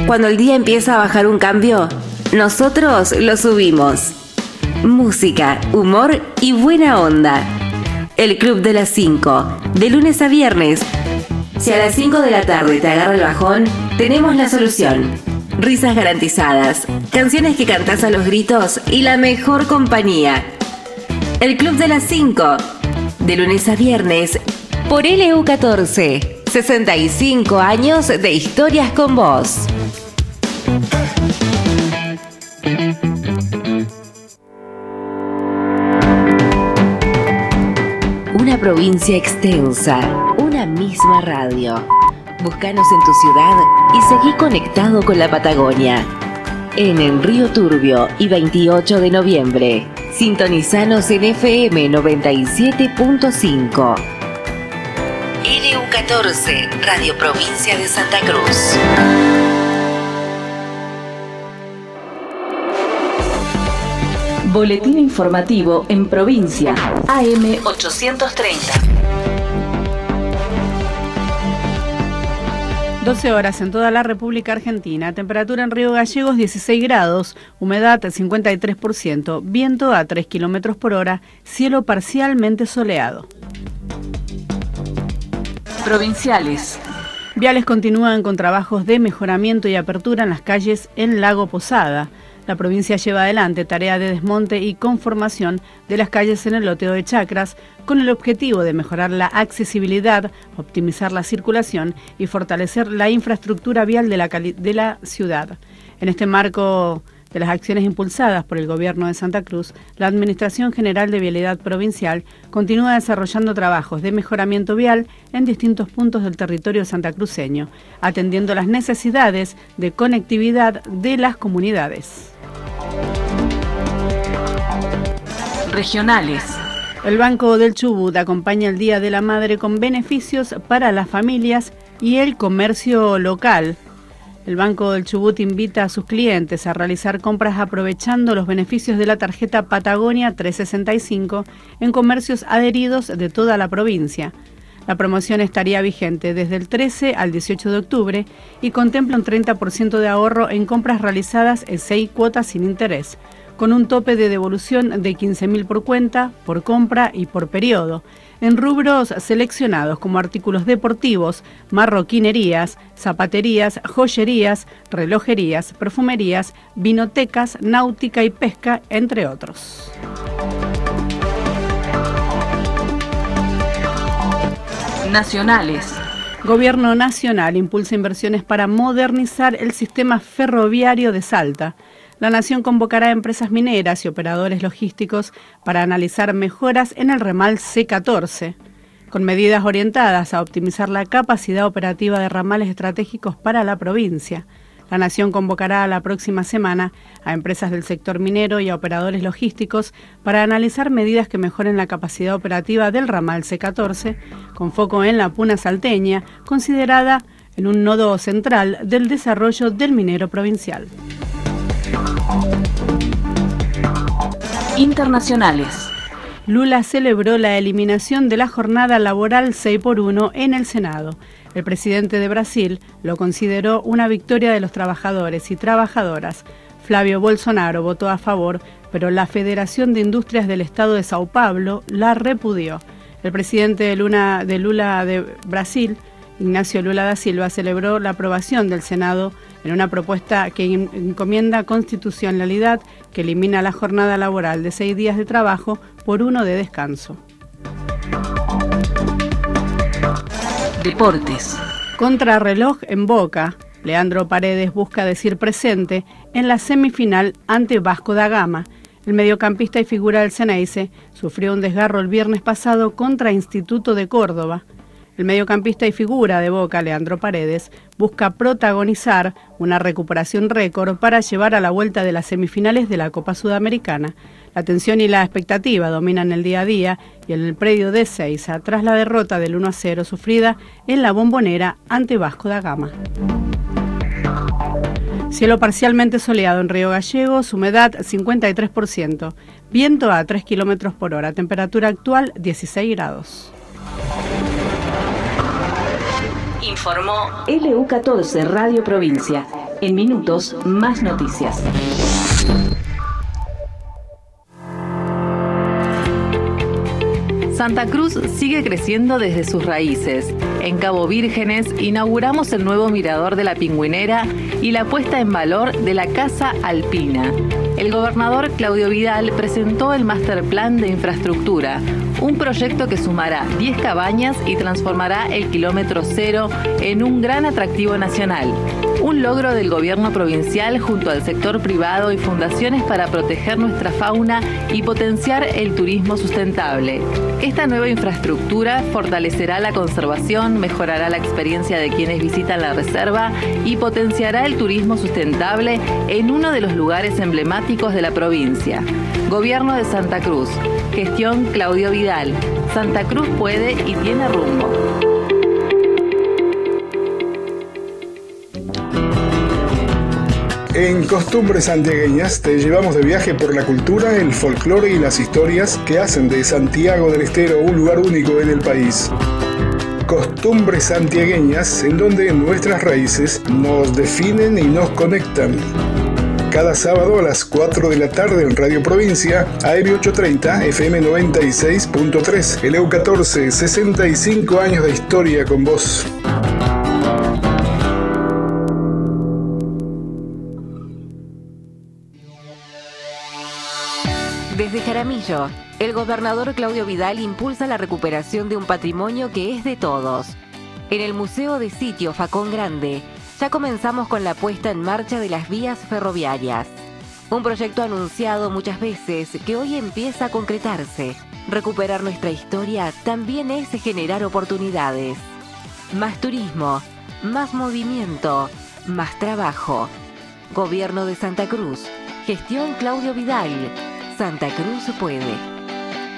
Cuando el día empieza a bajar un cambio, nosotros lo subimos. Música, humor y buena onda. El Club de las 5, de lunes a viernes. Si a las 5 de la tarde te agarra el bajón, tenemos la solución. Risas garantizadas, canciones que cantás a los gritos y la mejor compañía. El Club de las 5, de lunes a viernes, por LU14. 65 años de historias con vos. Una provincia extensa, una misma radio. Búscanos en tu ciudad y seguí conectado con la Patagonia. En Río Turbio y 28 de noviembre. Sintonizanos en FM 97.5. LU14, Radio Provincia de Santa Cruz. Boletín informativo en provincia. AM 830. 12 horas en toda la República Argentina. Temperatura en Río Gallegos 16 grados, humedad 53%, viento a 3 kilómetros por hora, cielo parcialmente soleado. Provinciales. Viales continúan con trabajos de mejoramiento y apertura en las calles en Lago Posada. La provincia lleva adelante tarea de desmonte y conformación de las calles en el loteo de Chacras con el objetivo de mejorar la accesibilidad, optimizar la circulación y fortalecer la infraestructura vial de la ciudad. En este marco de las acciones impulsadas por el Gobierno de Santa Cruz, la Administración General de Vialidad Provincial continúa desarrollando trabajos de mejoramiento vial en distintos puntos del territorio santacruceño, atendiendo las necesidades de conectividad de las comunidades. Regionales. El Banco del Chubut acompaña el Día de la Madre con beneficios para las familias y el comercio local. El Banco del Chubut invita a sus clientes a realizar compras aprovechando los beneficios de la tarjeta Patagonia 365 en comercios adheridos de toda la provincia. La promoción estaría vigente desde el 13 al 18 de octubre y contempla un 30% de ahorro en compras realizadas en 6 cuotas sin interés, con un tope de devolución de 15.000 por cuenta, por compra y por periodo, en rubros seleccionados como artículos deportivos, marroquinerías, zapaterías, joyerías, relojerías, perfumerías, vinotecas, náutica y pesca, entre otros. Nacionales. Gobierno Nacional impulsa inversiones para modernizar el sistema ferroviario de Salta. La Nación convocará a empresas mineras y operadores logísticos para analizar mejoras en el ramal C14, con medidas orientadas a optimizar la capacidad operativa de ramales estratégicos para la provincia. La Nación convocará la próxima semana a empresas del sector minero y a operadores logísticos para analizar medidas que mejoren la capacidad operativa del ramal C14, con foco en la Puna salteña, considerada en un nodo central del desarrollo del minero provincial. Internacionales. Lula celebró la eliminación de la jornada laboral 6x1 en el Senado. El presidente de Brasil lo consideró una victoria de los trabajadores y trabajadoras. Flavio Bolsonaro votó a favor, pero la Federación de Industrias del Estado de Sao Paulo la repudió. El presidente de Lula de Brasil, Ignacio Lula da Silva, celebró la aprobación del Senado en una propuesta que encomienda constitucionalidad que elimina la jornada laboral de 6 días de trabajo por 1 de descanso. Deportes. Contrarreloj en Boca. Leandro Paredes busca decir presente en la semifinal ante Vasco da Gama. El mediocampista y figura del Xeneize sufrió un desgarro el viernes pasado contra Instituto de Córdoba. El mediocampista y figura de Boca, Leandro Paredes, busca protagonizar una recuperación récord para llevar a la vuelta de las semifinales de la Copa Sudamericana. La tensión y la expectativa dominan el día a día y en el predio de Ezeiza tras la derrota del 1-0 sufrida en la Bombonera ante Vasco da Gama. Cielo parcialmente soleado en Río Gallegos, humedad 53%, viento a 3 kilómetros por hora, temperatura actual 16 grados. Informó LU14 Radio Provincia. En minutos, más noticias. Santa Cruz sigue creciendo desde sus raíces. En Cabo Vírgenes inauguramos el nuevo mirador de la Pingüinera y la puesta en valor de la Casa Alpina. El gobernador Claudio Vidal presentó el Master Plan de Infraestructura, un proyecto que sumará 10 cabañas y transformará el kilómetro cero en un gran atractivo nacional. Un logro del gobierno provincial junto al sector privado y fundaciones para proteger nuestra fauna y potenciar el turismo sustentable. Esta nueva infraestructura fortalecerá la conservación, mejorará la experiencia de quienes visitan la reserva y potenciará el turismo sustentable en uno de los lugares emblemáticos de la provincia. Gobierno de Santa Cruz. Gestión Claudio Vidal. Santa Cruz puede y tiene rumbo. En Costumbres Santiagueñas te llevamos de viaje por la cultura, el folclore y las historias que hacen de Santiago del Estero un lugar único en el país. Costumbres Santiagueñas, en donde nuestras raíces nos definen y nos conectan. Cada sábado a las 4 de la tarde en Radio Provincia, AM 830, FM 96.3, el EU 14, 65 años de historia con vos. Desde Jaramillo, el gobernador Claudio Vidal impulsa la recuperación de un patrimonio que es de todos. En el Museo de Sitio Facón Grande, ya comenzamos con la puesta en marcha de las vías ferroviarias. Un proyecto anunciado muchas veces que hoy empieza a concretarse. Recuperar nuestra historia también es generar oportunidades. Más turismo, más movimiento, más trabajo. Gobierno de Santa Cruz. Gestión Claudio Vidal. Santa Cruz puede.